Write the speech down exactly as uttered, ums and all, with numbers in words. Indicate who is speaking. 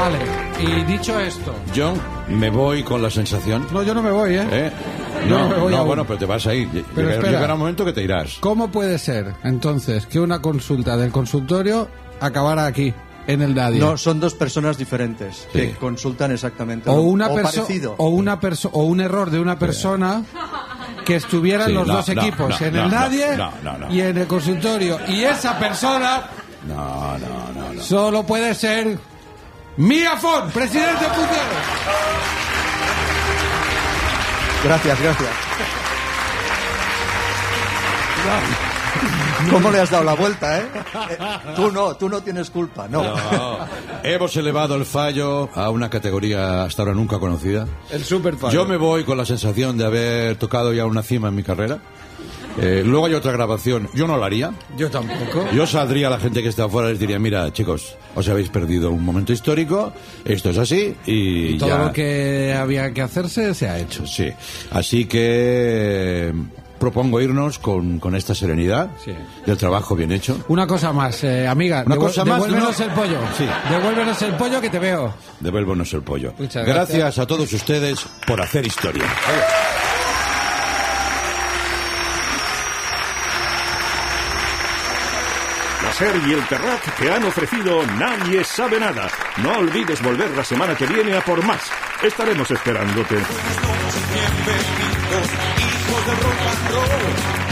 Speaker 1: Vale, y dicho esto...
Speaker 2: Yo me voy con la sensación...
Speaker 1: No, yo no me voy, ¿eh?
Speaker 2: ¿Eh?
Speaker 1: Yo
Speaker 2: No,
Speaker 1: no me voy
Speaker 2: no
Speaker 1: aún.
Speaker 2: bueno, pero te vas a ir.
Speaker 1: Pero
Speaker 2: Llegará,
Speaker 1: espera.
Speaker 2: llegará un momento que te irás.
Speaker 1: ¿Cómo puede ser, entonces, que una consulta del consultorio acabara aquí, en el Dadia?
Speaker 3: No, son dos personas diferentes
Speaker 2: Sí.
Speaker 3: que consultan exactamente
Speaker 1: O
Speaker 3: lo-
Speaker 1: una
Speaker 3: o
Speaker 1: perso-
Speaker 3: parecido.
Speaker 1: o una perso- o un error de una persona que estuvieran
Speaker 2: Sí,
Speaker 1: los
Speaker 2: no,
Speaker 1: dos
Speaker 2: no,
Speaker 1: equipos
Speaker 2: no,
Speaker 1: en
Speaker 2: no,
Speaker 1: el
Speaker 2: no,
Speaker 1: Nadie
Speaker 2: no, no, no.
Speaker 1: y en el consultorio, y esa persona
Speaker 2: No, no, no, no.
Speaker 1: solo puede ser Mía Font, presidente Puteros.
Speaker 3: Gracias, gracias. ¿Cómo le has dado la vuelta, eh? Eh, Tú no, tú no tienes culpa, no.
Speaker 2: No. Hemos elevado el fallo a una categoría hasta ahora nunca conocida.
Speaker 1: El super fan.
Speaker 2: Yo me voy con la sensación de haber tocado ya una cima en mi carrera. Eh, luego hay otra grabación. Yo no la haría.
Speaker 1: Yo tampoco.
Speaker 2: Yo saldría a la gente que está afuera y les diría, mira, chicos, os habéis perdido un momento histórico, esto es así y,
Speaker 1: Y todo
Speaker 2: ya...
Speaker 1: lo que había que hacerse se ha hecho.
Speaker 2: Sí, así que eh, propongo irnos con, con esta serenidad
Speaker 1: Sí.
Speaker 2: del trabajo bien hecho.
Speaker 1: Una cosa más, eh, amiga.
Speaker 2: Una
Speaker 1: devu-
Speaker 2: cosa más,
Speaker 1: Devuélvenos
Speaker 2: ¿no?
Speaker 1: el pollo.
Speaker 2: Sí.
Speaker 1: Devuélvenos el pollo que te veo.
Speaker 2: Devuélvenos el pollo.
Speaker 1: Muchas
Speaker 2: gracias.
Speaker 1: gracias.
Speaker 2: a todos ustedes por hacer historia.
Speaker 4: La SER y el Terrat te han ofrecido Nadie sabe nada. No olvides volver la semana que viene a por más. Estaremos esperándote.
Speaker 5: Bienvenidos, hijos del rock and roll.